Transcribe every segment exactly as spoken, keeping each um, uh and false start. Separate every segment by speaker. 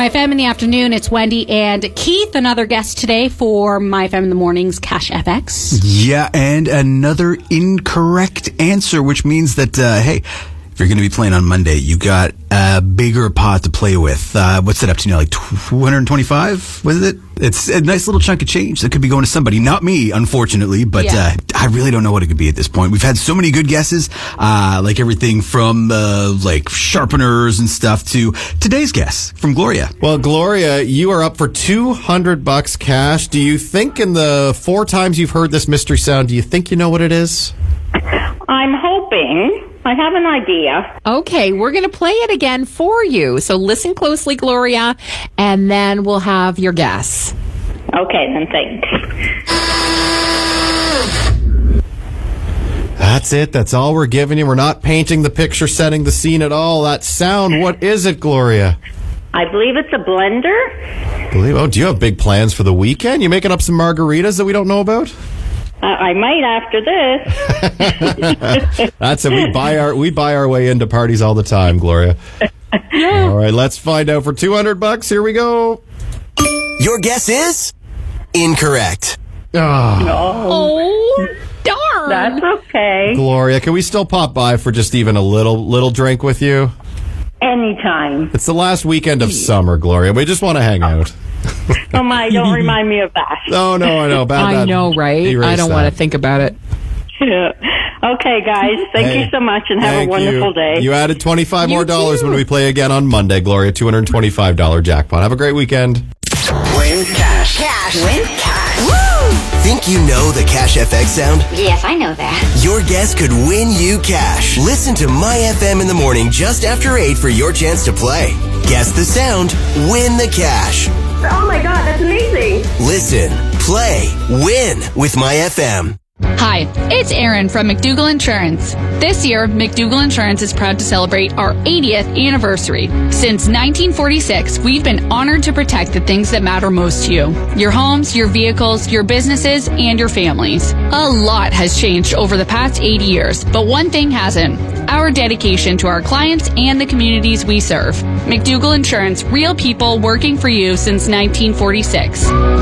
Speaker 1: My F M in the afternoon, it's Wendy and Keith, another guest today for My F M in the mornings, Cash F X.
Speaker 2: Yeah, and another incorrect answer, which means that, uh, hey, if you're going to be playing on Monday, you got a bigger pot to play with. Uh, what's it up to now, like two hundred twenty-five? Was it? It's a nice little chunk of change that could be going to somebody. Not me, unfortunately, but yeah. uh, I really don't know what it could be at this point. We've had so many good guesses, uh, like everything from uh, like sharpeners and stuff to today's guess from Gloria.
Speaker 3: Well, Gloria, you are up for two hundred bucks cash. Do you think in the four times you've heard this mystery sound, do you think you know what it is?
Speaker 4: I'm hoping. I have an idea.
Speaker 5: Okay, we're going to play it again for you. So listen closely, Gloria, and then we'll have your guess.
Speaker 4: Okay, then thanks.
Speaker 3: That's it. That's all we're giving you. We're not painting the picture, setting the scene at all. That sound, what is it, Gloria?
Speaker 4: I believe it's a blender.
Speaker 3: Believe? Oh, do you have big plans for the weekend? You making up some margaritas that we don't know about?
Speaker 4: Uh, I might after this.
Speaker 3: That's it. We buy our we buy our way into parties all the time, Gloria.
Speaker 5: Yeah.
Speaker 3: All right, let's find out for two hundred bucks. Here we go.
Speaker 6: Your guess is incorrect.
Speaker 3: Oh,
Speaker 5: Oh, darn.
Speaker 4: That's okay.
Speaker 3: Gloria, can we still pop by for just even a little little drink with you?
Speaker 4: Anytime.
Speaker 3: It's the last weekend of summer, Gloria. We just want to hang out.
Speaker 4: Oh my, don't remind me of that.
Speaker 3: No, no, I know. Bad,
Speaker 5: I
Speaker 3: bad.
Speaker 5: know, right?
Speaker 3: Erase
Speaker 5: I don't
Speaker 3: that.
Speaker 5: want to think about it.
Speaker 4: Okay, guys. Thank
Speaker 3: Hey,
Speaker 4: you so much and have
Speaker 3: thank
Speaker 4: a wonderful
Speaker 3: you.
Speaker 4: day.
Speaker 3: You added twenty-five
Speaker 5: You
Speaker 3: more dollars
Speaker 5: too.
Speaker 3: when we play again on Monday, Gloria. two hundred twenty-five dollars jackpot. Have a great weekend.
Speaker 6: Win cash.
Speaker 7: Cash. Win cash.
Speaker 6: Woo! Think you know the Cash F X sound?
Speaker 7: Yes, I know that.
Speaker 6: Your guess could win you cash. Listen to My F M in the morning just after eight for your chance to play. Guess the sound, win the cash.
Speaker 4: Oh my God, that's amazing.
Speaker 6: Listen, play, win with My F M.
Speaker 8: Hi, it's Erin from McDougall Insurance. This year, McDougall Insurance is proud to celebrate our eightieth anniversary. Since nineteen forty-six, we've been honored to protect the things that matter most to you. Your homes, your vehicles, your businesses, and your families. A lot has changed over the past eighty years, but one thing hasn't. Our dedication to our clients and the communities we serve. McDougall Insurance, real people working for you since nineteen forty-six.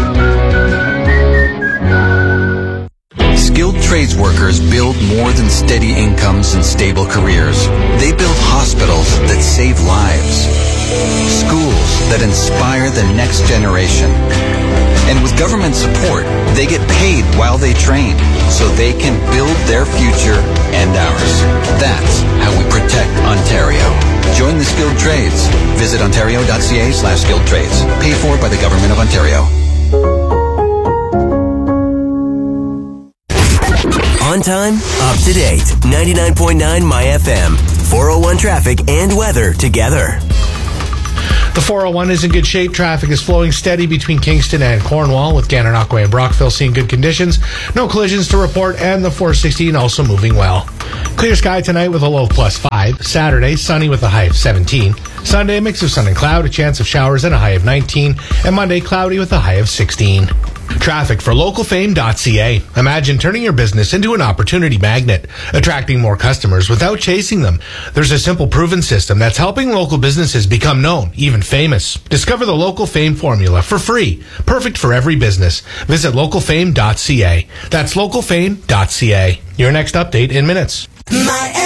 Speaker 9: Skilled trades workers build more than steady incomes and stable careers. They build hospitals that save lives, schools that inspire the next generation. And with government support, they get paid while they train, so they can build their future and ours. That's how we protect Ontario. Join the skilled trades. Visit ontario.ca slash skilled trades. Paid for by the Government of Ontario.
Speaker 6: On time, up to date. ninety-nine point nine My F M. four oh one traffic and weather together.
Speaker 10: The four oh one is in good shape. Traffic is flowing steady between Kingston and Cornwall, with Gananoque and Brockville seeing good conditions. No collisions to report, and the four sixteen also moving well. Clear sky tonight with a low of plus five. Saturday, sunny with a high of seventeen. Sunday, a mix of sun and cloud, a chance of showers and a high of nineteen. And Monday, cloudy with a high of sixteen. Traffic for local fame dot c a. Imagine turning your business into an opportunity magnet, attracting more customers without chasing them. There's a simple, proven system that's helping local businesses become known, even famous. Discover the Local Fame formula for free, perfect for every business. Visit local fame dot c a. That's local fame dot c a. Your next update in minutes.
Speaker 6: My